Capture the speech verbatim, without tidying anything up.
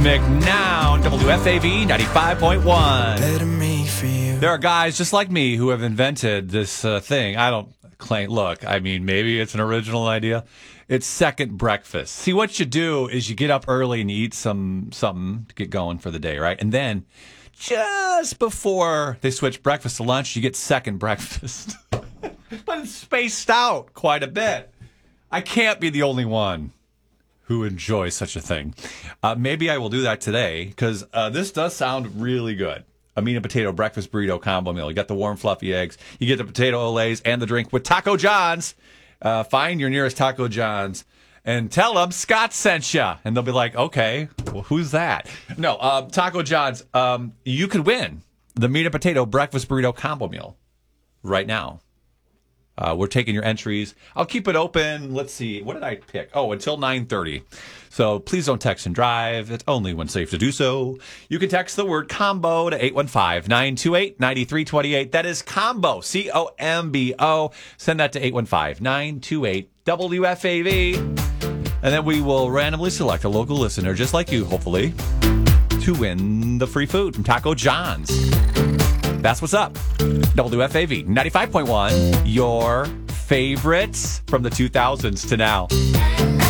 McNown, W F A V ninety-five point one. Better me for you. There are guys just like me who have invented this uh, thing. I don't claim, look, I mean, maybe it's an original idea. It's second breakfast. See, what you do is you get up early and you eat some something to get going for the day, right? And then just before they switch breakfast to lunch, you get second breakfast. But it's spaced out quite a bit. I can't be the only one who enjoys such a thing. Uh, maybe I will do that today, because uh, this does sound really good. A meat and potato breakfast burrito combo meal. You got the warm, fluffy eggs. You get the potato olays and the drink with Taco John's. Uh, find your nearest Taco John's and tell them Scott sent you. And they'll be like, okay, well, who's that? No, uh, Taco John's, um, you could win the meat and potato breakfast burrito combo meal right now. Uh, we're taking your entries. I'll keep it open. Let's see. What did I pick? Oh, until nine thirty. So please don't text and drive. It's only when safe to do so. You can text the word combo to eight one five, nine two eight, nine three two eight. That is combo, C O M B O. Send that to eight one five, nine two eight, W F A V. And then we will randomly select a local listener, just like you, hopefully, to win the free food from Taco John's. That's what's up. W F A V ninety-five point one, your favorites from the two thousands to now.